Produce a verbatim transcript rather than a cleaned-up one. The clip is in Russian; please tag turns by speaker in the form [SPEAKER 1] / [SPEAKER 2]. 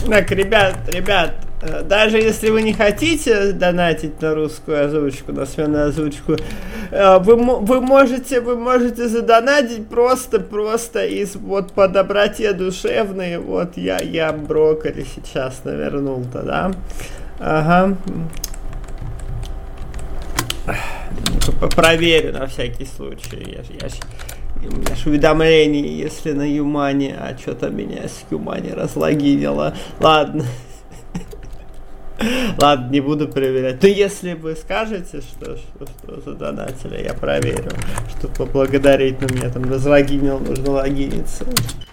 [SPEAKER 1] Так, ребят, ребят, даже если вы не хотите донатить на русскую озвучку, на сменную озвучку, вы, вы можете, вы можете задонатить просто, просто из вот по доброте душевной. Вот я, я брокколи сейчас навернул-то, да? Ага. Проверю на всякий случай. Я ж, я ж, у меня ж уведомление, если на Юмане, а что-то меня с Юмани разлогинило. Ладно. Ладно, не буду проверять. Но если вы скажете, что, что, что задонатили, я проверю. Чтобы поблагодарить, но меня там разлогинил, нужно логиниться.